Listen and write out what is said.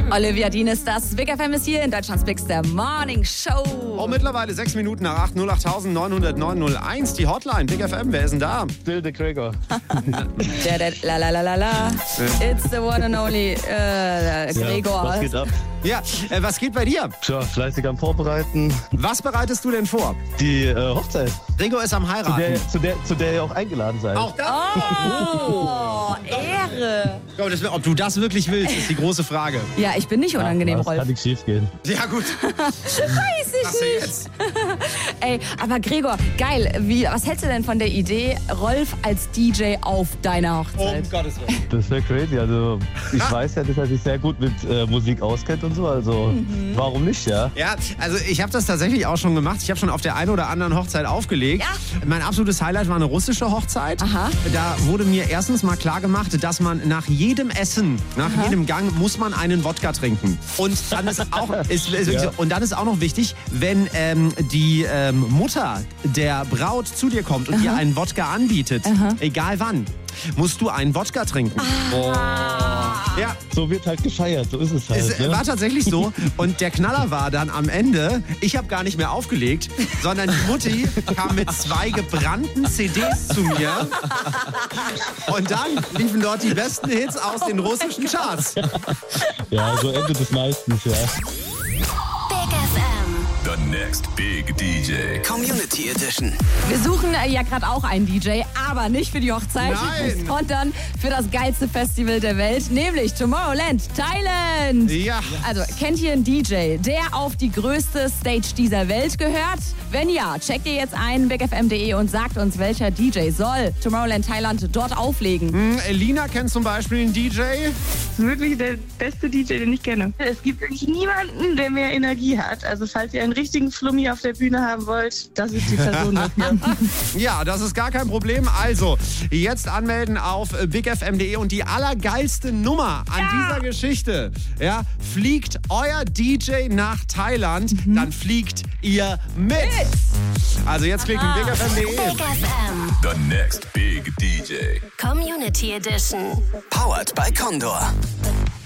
Olivia Dean ist das. Big FM ist hier in Deutschlands bigster Morning Show. Oh, mittlerweile 6 Minuten nach 8, 08900 Die Hotline, Big FM, wer ist denn da? Still the Gregor. La la la la la. It's the one and only Gregor. Was geht ab? Ja, was geht bei dir? Tja, fleißig am Vorbereiten. Was bereitest du denn vor? Die Hochzeit, Gregor ist am Heiraten. zu der ihr auch eingeladen seid. Auch das? Oh, Ehre. Ob du das wirklich willst, ist die große Frage. Ja, ich bin nicht unangenehm, Das Rolf. kann nicht schief gehen. Ja, gut. Weiß ich Was nicht. jetzt? Ey, aber Gregor, geil. Was hältst du denn von der Idee, Rolf als DJ auf deiner Hochzeit? Um Gottes Willen. Das wäre crazy. Also ich weiß ja, dass er sich sehr gut mit Musik auskennt und so. Also warum nicht, ja? Ja, also ich habe das tatsächlich auch schon gemacht. Ich habe schon auf der einen oder anderen Hochzeit aufgelegt. Ja. Mein absolutes Highlight war eine russische Hochzeit. Aha. Da wurde mir erstens mal klar gemacht, dass man nach jedem Essen, nach jedem Gang, muss man einen Wodka trinken. Und dann ist auch, und dann ist auch noch wichtig, wenn die Mutter der Braut zu dir kommt und dir einen Wodka anbietet, egal wann, musst du einen Wodka trinken. Ja. So wird halt gefeiert, so ist es halt. Es war tatsächlich so. Und der Knaller war dann am Ende, ich habe gar nicht mehr aufgelegt, sondern die Mutti kam mit 2 gebrannten CDs zu mir. Und dann liefen dort die besten Hits aus den russischen Charts. Ja, so endet es meistens, ja. Big FM. The next big DJ. Community Edition. Wir suchen ja gerade auch einen DJ, aber nicht für die Hochzeit, Nein. sondern für das geilste Festival der Welt, nämlich Tomorrowland, Thailand. Ja. Also, kennt ihr einen DJ, der auf die größte Stage dieser Welt gehört? Wenn ja, checkt ihr jetzt ein, bigfm.de und sagt uns, welcher DJ soll Tomorrowland Thailand dort auflegen. Lina kennt zum Beispiel einen DJ. Wirklich der beste DJ, den ich kenne. Es gibt wirklich niemanden, der mehr Energie hat. Also falls ihr einen richtigen Flummi auf der Bühne haben wollt, das ist die Person dafür. Ja, das ist gar kein Problem. Also, jetzt anmelden auf bigfm.de und die allergeilste Nummer an dieser Geschichte, ja, fliegt euer DJ nach Thailand, dann fliegt ihr mit. Also jetzt klicken bigfm.de. Big FM. The next big DJ. Community Edition. Powered by Condor.